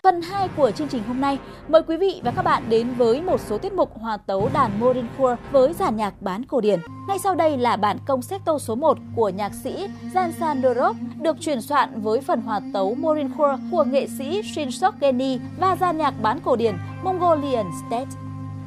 Phần 2 của chương trình hôm nay, mời quý vị và các bạn đến với một số tiết mục hòa tấu đàn Morincourt với dàn nhạc bán cổ điển. Ngay sau đây là bản concerto số 1 của nhạc sĩ Jan Sandorov được chuyển soạn với phần hòa tấu Morincourt của nghệ sĩ Shin Sok Geni và dàn nhạc bán cổ điển Mongolian State.